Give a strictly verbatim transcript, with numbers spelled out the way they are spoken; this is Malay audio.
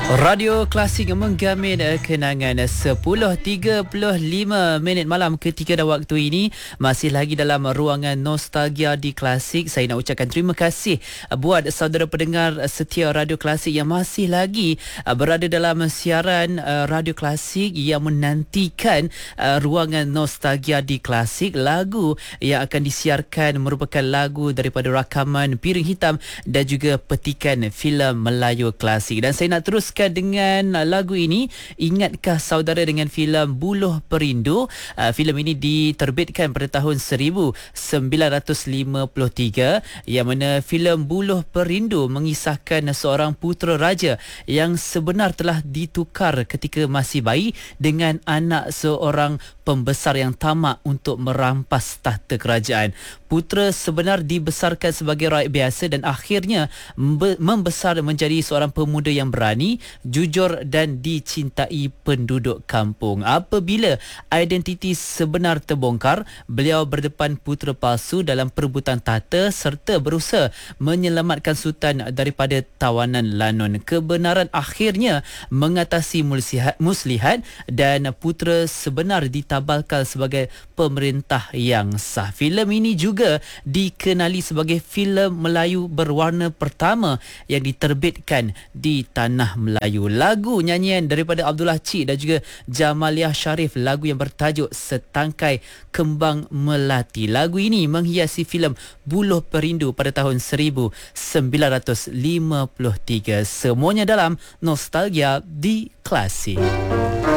Radio Klasik menggamin kenangan sepuluh tiga puluh lima minit malam ketika dan waktu ini. Masih lagi dalam ruangan nostalgia di Klasik. Saya nak ucapkan terima kasih buat saudara pendengar setia Radio Klasik yang masih lagi berada dalam siaran Radio Klasik yang menantikan ruangan nostalgia di Klasik. Lagu yang akan disiarkan merupakan lagu daripada rakaman Piring Hitam dan juga petikan filem Melayu klasik. Dan saya nak teruskan dengan lagu ini. Ingatkah saudara dengan filem Buluh Perindu? Uh, filem ini diterbitkan pada tahun seribu sembilan ratus lima puluh tiga, yang mana filem Buluh Perindu mengisahkan seorang putera raja yang sebenar telah ditukar ketika masih bayi dengan anak seorang pembesar yang tamak untuk merampas tahta kerajaan. Putera sebenar dibesarkan sebagai rakyat biasa dan akhirnya membesar menjadi seorang pemuda yang berani, jujur dan dicintai penduduk kampung. Apabila identiti sebenar terbongkar, beliau berdepan putera palsu dalam perebutan tahta serta berusaha menyelamatkan sultan daripada tawanan Lanun. Kebenaran akhirnya mengatasi muslihat, muslihat dan putera sebenar ditabalkan sebagai pemerintah yang sah. Filem ini juga dikenali sebagai filem Melayu berwarna pertama yang diterbitkan di tanah Melayu. Lagu nyanyian daripada Abdullah Cik dan juga Jamaliah Sharif, lagu yang bertajuk Setangkai Kembang Melati. Lagu ini menghiasi filem Buluh Perindu pada tahun seribu sembilan ratus lima puluh tiga. Semuanya dalam nostalgia di Klasik.